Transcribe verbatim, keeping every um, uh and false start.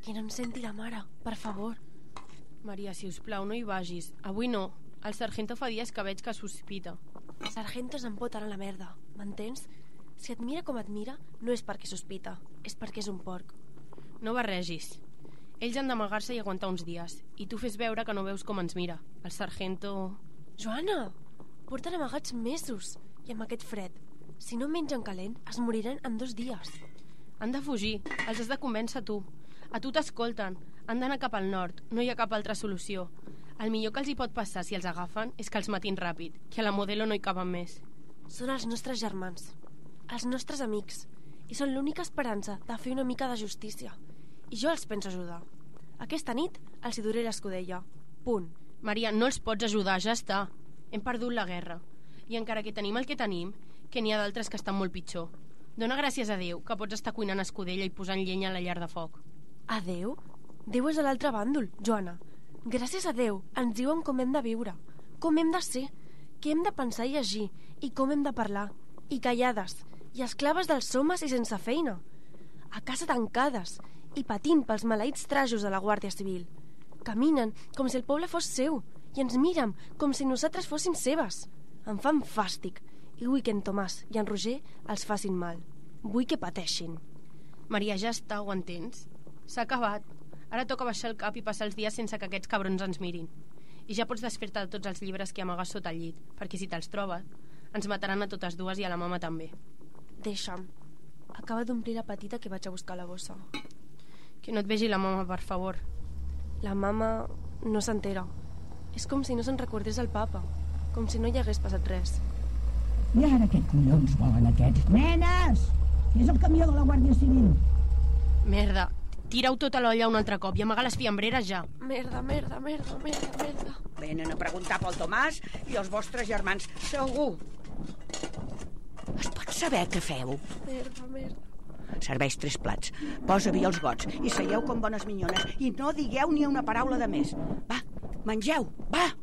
Que no em senti la mare, per favor. Maria, si us plau, no hi vagis. Avui no. El sargento fa dies que veig que sospita. Sargento se'n pot anar a la merda, m'entens? Si et mira com et mira, no és perquè sospita, és perquè és un porc. No barregis. Ells han d'amagar-se i aguantar uns dies, i tu fes veure que no veus com ens mira. El sargento... Joana! Porten amagats mesos, i amb aquest fred. Si no mengen calent, es moriran en dos dies. Han de fugir, els has de convèncer tu. A tu t'escolten, han d'anar cap al nord, no hi ha cap altra solució. El millor que els hi pot passar si els agafen és que els matin ràpid, que a la Modelo no hi caben més. Són els nostres germans, els nostres amics, i són l'única esperança de fer una mica de justícia. I jo els penso ajudar. Aquesta nit els hi duré l'escudella. Punt. Maria, no els pots ajudar, ja està. Hem perdut la guerra. I encara que tenim el que tenim, que n'hi ha d'altres que estan molt pitjor. Dóna gràcies a Déu que pots estar cuinant escudella i posant llenya a la llar de foc. A Déu? Déu és a l'altre bàndol, Joana. Gràcies a Déu ens diuen com hem de viure, com hem de ser, què hem de pensar i agir, i com hem de parlar, i callades, i esclaves dels homes i sense feina, a casa tancades, i patint pels maleïts trajos de la Guàrdia Civil. Caminen com si el poble fos seu, i ens miren com si nosaltres fóssim seves. Em fan fàstic, i vull que en Tomàs i en Roger els facin mal. Vull que pateixin. Maria, ja està, ho entens? S'ha acabat. Ara toca baixar el cap i passar els dies sense que aquests cabrons ens mirin. I ja pots desfer-te de tots els llibres que amagues sota el llit, perquè si te'ls trobes, ens mataran a totes dues i a la mama també. Deixa'm. Acaba d'omplir la petita que vaig a buscar a la bossa. Que no et vegi la mama, per favor. La mama no s'entera. És com si no se'n recordés el papa, com si no hi hagués passat res. I ara què collons volen aquests? Nenes! És el camió de la Guàrdia Civil. Merda. Tira-ho tot a l'olla un altre cop i amaga les fiambreres ja. Merda, merda, merda, merda, merda. Venen a preguntar pel Tomàs i els vostres germans, segur. Es pot saber què feu? Merda, merda. Serveix tres plats, posa vi als gots i seieu com bones minyones i no digueu ni una paraula de més. Va, mengeu, va!